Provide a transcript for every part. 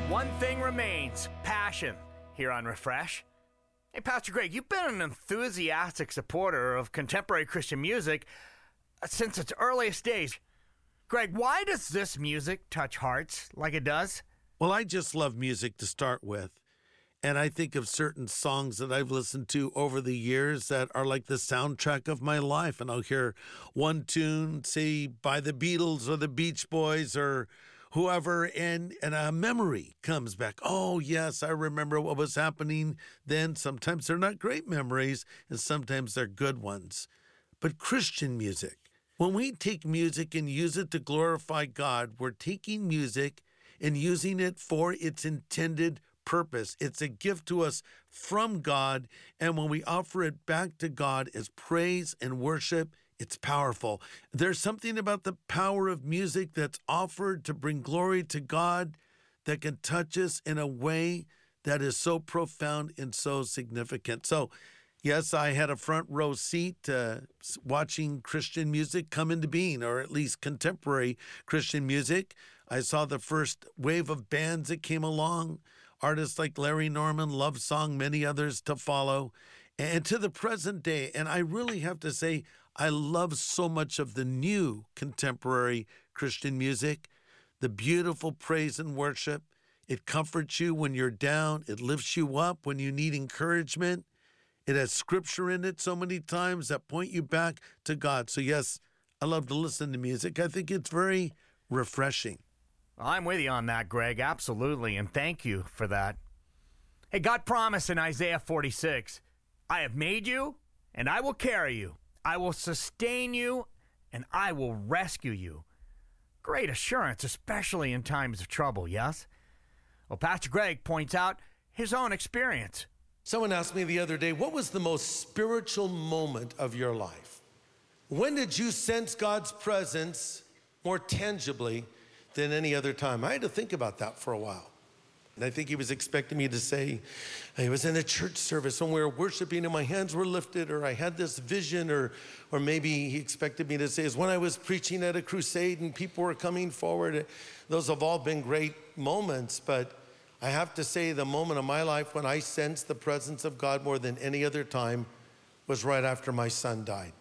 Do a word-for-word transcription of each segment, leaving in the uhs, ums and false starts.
One thing remains, passion, here on Refresh. Hey, Pastor Greg, you've been an enthusiastic supporter of contemporary Christian music since its earliest days. Greg, why does this music touch hearts like it does? Well, I just love music to start with. And I think of certain songs that I've listened to over the years that are like the soundtrack of my life. And I'll hear one tune, say, by the Beatles or the Beach Boys or whoever, and, and a memory comes back. Oh, yes, I remember what was happening then. Sometimes they're not great memories, and sometimes they're good ones. But Christian music, when we take music and use it to glorify God, we're taking music and using it for its intended purpose. It's a gift to us from God, and when we offer it back to God as praise and worship, it's powerful. There's something about the power of music that's offered to bring glory to God that can touch us in a way that is so profound and so significant. So, yes, I had a front row seat uh, watching Christian music come into being, or at least contemporary Christian music. I saw the first wave of bands that came along, artists like Larry Norman, Love Song, many others to follow, and to the present day. And I really have to say, I love so much of the new contemporary Christian music, the beautiful praise and worship. It comforts you when you're down. It lifts you up when you need encouragement. It has scripture in it so many times that point you back to God. So yes, I love to listen to music. I think it's very refreshing. Well, I'm with you on that, Greg. Absolutely. And thank you for that. Hey, God promised in Isaiah forty-six, I have made you and I will carry you. I will sustain you and I will rescue you. Great assurance, especially in times of trouble, yes? Well, Pastor Greg points out his own experience. Someone asked me the other day, what was the most spiritual moment of your life? When did you sense God's presence more tangibly than any other time? I had to think about that for a while. And I think he was expecting me to say, I was in a church service when we were worshiping and my hands were lifted, or I had this vision, or or maybe he expected me to say, is when I was preaching at a crusade and people were coming forward. Those have all been great moments, but I have to say the moment of my life when I sensed the presence of God more than any other time was right after my son died.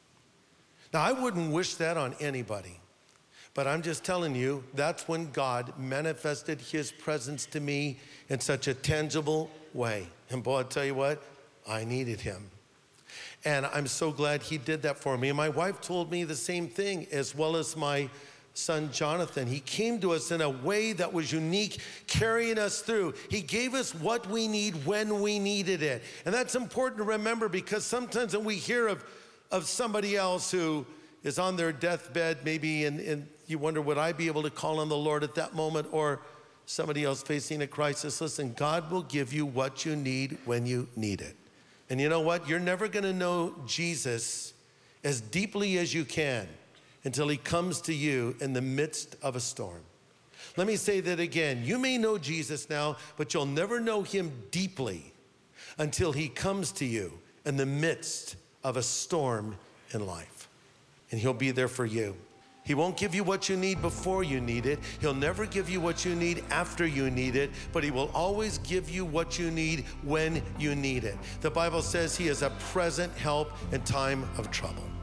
Now, I wouldn't wish that on anybody. But I'm just telling you, that's when God manifested his presence to me in such a tangible way. And boy, I'll tell you what, I needed him. And I'm so glad he did that for me. And my wife told me the same thing, as well as my son, Jonathan. He came to us in a way that was unique, carrying us through. He gave us what we need when we needed it. And that's important to remember, because sometimes when we hear of, of somebody else who is on their deathbed, maybe, and, and you wonder, would I be able to call on the Lord at that moment, or somebody else facing a crisis? Listen, God will give you what you need when you need it. And you know what? You're never gonna know Jesus as deeply as you can until he comes to you in the midst of a storm. Let me say that again. You may know Jesus now, but you'll never know him deeply until he comes to you in the midst of a storm in life. And he'll be there for you. He won't give you what you need before you need it. He'll never give you what you need after you need it, but he will always give you what you need when you need it. The Bible says he is a present help in time of trouble.